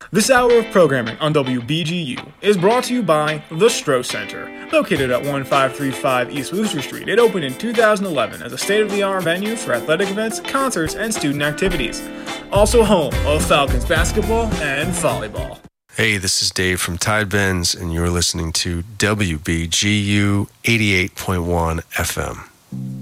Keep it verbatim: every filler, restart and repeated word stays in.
This hour of programming on W B G U is brought to you by the Stroh Center. Located at one five three five East Wooster Street, it opened in two thousand eleven as a state-of-the-art venue for athletic events, concerts, and student activities. Also home of Falcons basketball and volleyball. Hey, this is Dave from Tide Bends, and you're listening to W B G U eighty-eight point one F M.